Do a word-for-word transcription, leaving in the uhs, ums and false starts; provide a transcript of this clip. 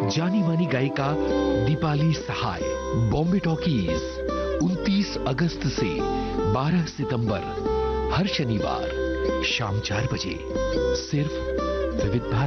जानी मानी गायिका दीपाली सहाय। बॉम्बे टॉकीज उनतीस अगस्त से बारह सितंबर, हर शनिवार शाम चार बजे, सिर्फ विविध भारती।